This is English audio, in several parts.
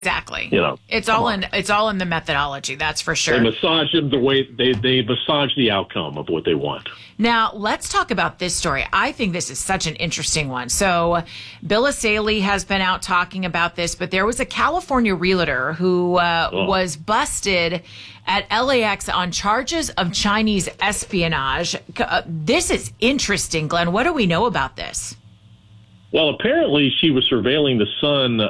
Exactly. You know, it's all in the methodology. That's for sure. They massage them the way they massage the outcome of what they want. Now, let's talk about this story. I think this is such an interesting one. So, Bill Asaley has been out talking about this, but there was a California realtor who was busted at LAX on charges of Chinese espionage. This is interesting, Glenn. What do we know about this? Well, apparently she was surveilling the son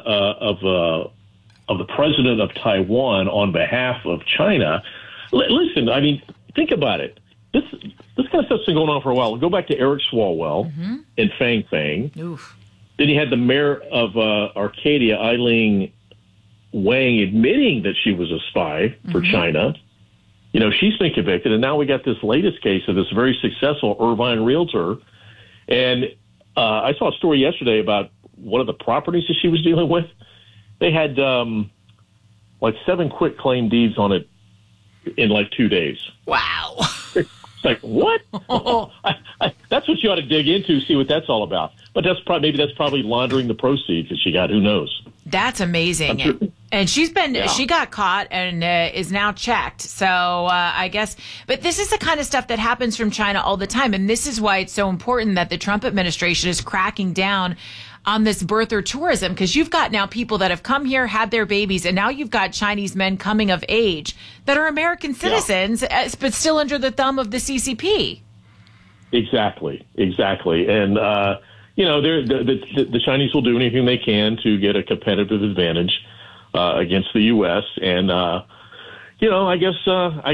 of the president of Taiwan on behalf of China. Listen, I mean, think about it. This kind of stuff's been going on for a while. Go back to Eric Swalwell and Fang Fang. Oof. Then you had the mayor of Arcadia, Eileen Wang, admitting that she was a spy for China. You know, she's been convicted, and now we got this latest case of this very successful Irvine realtor. And I saw a story yesterday about one of the properties that she was dealing with. They had like 7 quit claim deeds on it in like 2 days. Wow. It's like, what? That's what you ought to dig into, see what that's all about. But maybe that's probably laundering the proceeds that she got. Who knows? That's amazing. And she got caught and is now checked. So I guess, but this is the kind of stuff that happens from China all the time. And this is why it's so important that the Trump administration is cracking down on this birther tourism, because you've got now people that have come here, had their babies, and now you've got Chinese men coming of age that are American citizens, but still under the thumb of the CCP. Exactly. And, you know, the Chinese will do anything they can to get a competitive advantage against the U.S. And, you know, I guess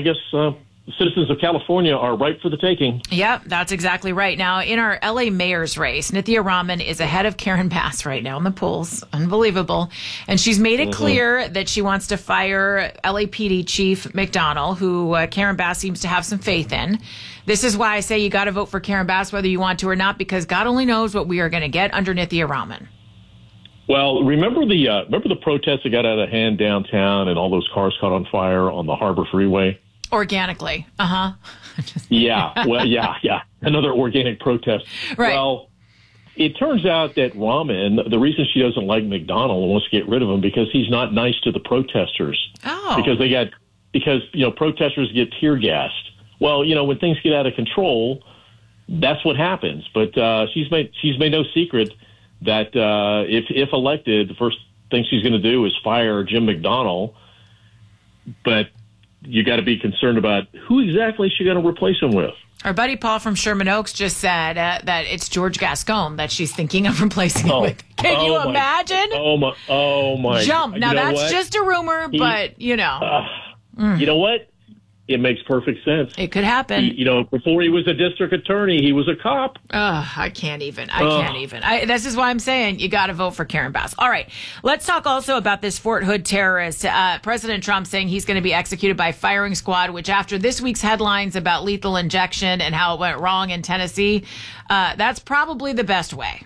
citizens of California are ripe for the taking. Yep, that's exactly right. Now, in our L.A. mayor's race, Nithya Raman is ahead of Karen Bass right now in the polls. Unbelievable. And she's made it clear that she wants to fire LAPD Chief McDonnell, who Karen Bass seems to have some faith in. This is why I say you got to vote for Karen Bass whether you want to or not, because God only knows what we are going to get under Nithya Raman. Well, remember the protests that got out of hand downtown and all those cars caught on fire on the Harbor Freeway? Organically. Yeah. Well, yeah. Another organic protest. Right. Well, it turns out that Raman, the reason she doesn't like McDonnell and wants to get rid of him, because he's not nice to the protesters. Oh. Because you know, protesters get tear gassed. Well, you know, when things get out of control, that's what happens. But she's made no secret that if elected, the first thing she's going to do is fire Jim McDonnell. But you got to be concerned about who exactly she's going to replace him with. Our buddy Paul from Sherman Oaks just said that it's George Gascon that she's thinking of replacing him with. Can you imagine? Oh my! Jump! Now that's what? just a rumor, but you know. You know what? It makes perfect sense. It could happen. You know, before he was a district attorney, he was a cop. I can't even. This is why I'm saying you got to vote for Karen Bass. All right. Let's talk also about this Fort Hood terrorist. President Trump saying he's going to be executed by firing squad, which after this week's headlines about lethal injection and how it went wrong in Tennessee, that's probably the best way.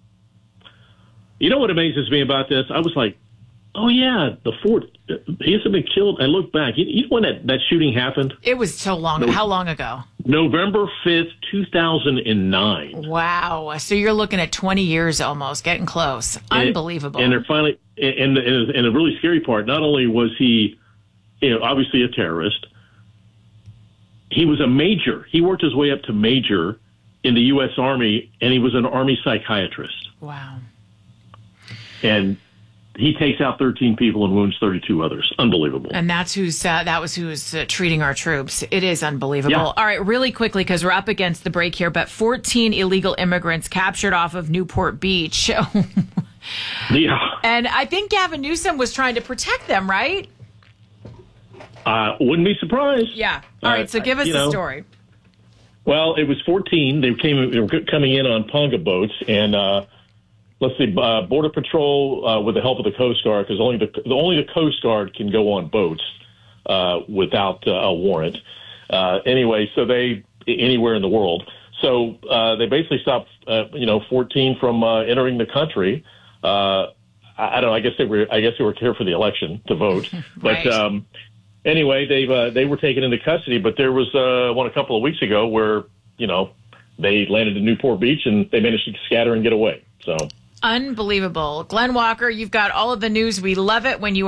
You know what amazes me about this? I was like, oh, yeah, the Fort, he hasn't been killed. I look back. You know when that shooting happened? It was so long. How long ago? November 5th, 2009. Wow. So you're looking at 20 years almost, getting close. Unbelievable. And they're finally, and the really scary part, not only was he, you know, obviously a terrorist, he was a major. He worked his way up to major in the U.S. Army, and he was an Army psychiatrist. Wow. And he takes out 13 people and wounds 32 others. Unbelievable. And that's who's treating our troops. It is unbelievable. Yeah. All right, really quickly, because we're up against the break here, but 14 illegal immigrants captured off of Newport Beach. Yeah. And I think Gavin Newsom was trying to protect them, right? Wouldn't be surprised. Yeah. All right, so give us the story. Well, it was 14. They were coming in on Ponga boats, and let's see, Border Patrol with the help of the Coast Guard, because only the Coast Guard can go on boats without a warrant. Anyway, so anywhere in the world. So they basically stopped 14 from entering the country. I don't know. I guess they were here for the election to vote. Right. But anyway, they were taken into custody. But there was one a couple of weeks ago where they landed in Newport Beach and they managed to scatter and get away. Unbelievable. Glenn Walker, you've got all of the news. We love it when you